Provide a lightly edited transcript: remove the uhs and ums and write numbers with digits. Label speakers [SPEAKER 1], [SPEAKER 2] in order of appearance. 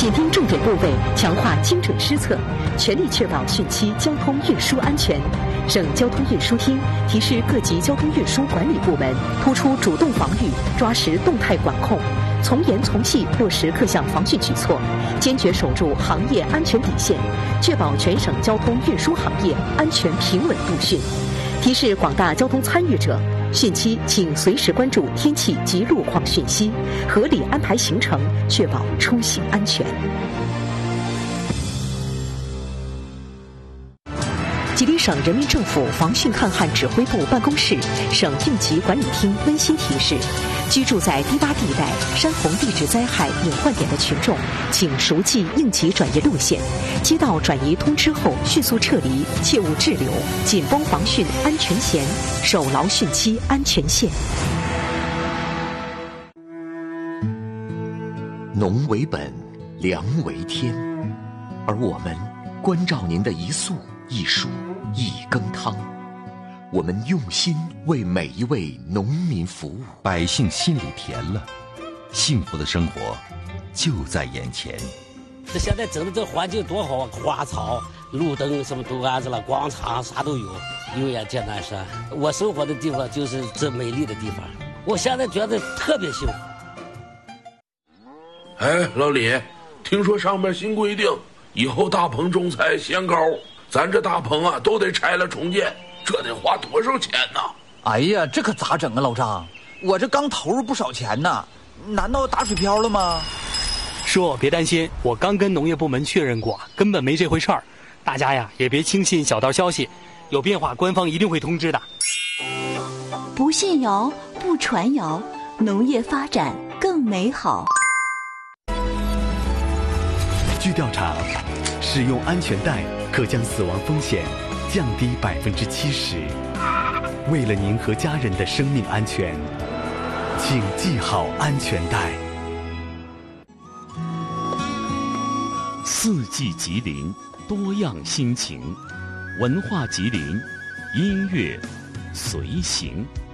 [SPEAKER 1] 紧盯重点部位，强化精准施策，全力确保汛期交通运输安全。省交通运输厅提示各级交通运输管理部门，突出主动防御，抓实动态管控，从严从细落实各项防汛举措，坚决守住行业安全底线，确保全省交通运输行业安全平稳度汛。提示广大交通参与者，汛期请随时关注天气及路况讯息，合理安排行程，确保出行安全。吉林省人民政府防汛抗旱指挥部办公室、省应急管理厅温馨提示：居住在低洼地带、山洪地质灾害隐患点的群众，请熟记应急转移路线，接到转移通知后迅速撤离，切勿滞留，紧绷防汛安全弦，守牢汛期安全线。
[SPEAKER 2] 农为本，粮为天，而我们关照您的一粟一黍一羹汤，我们用心为每一位农民服务，
[SPEAKER 3] 百姓心里甜了，幸福的生活就在眼前。
[SPEAKER 4] 这现在整的这环境多好啊，花草、路灯什么都安置了，广场啥都有，有眼见南山。我生活的地方就是这美丽的地方，我现在觉得特别幸福。
[SPEAKER 5] 哎，老李，听说上面新规定，以后大棚种菜限高。咱这大棚啊，都得拆了重建，这得花多少钱呢？
[SPEAKER 6] 哎呀，这可咋整啊，老张？我这刚投入不少钱呢，难道打水漂了吗？
[SPEAKER 7] 叔，别担心，我刚跟农业部门确认过，根本没这回事儿。大家呀，也别轻信小道消息，有变化官方一定会通知的。
[SPEAKER 8] 不信谣，不传谣，农业发展更美好。
[SPEAKER 9] 据调查，使用安全带可将死亡风险降低70%。为了您和家人的生命安全，请系好安全带。
[SPEAKER 10] 四季吉林，多样心情，文化吉林，音乐随行。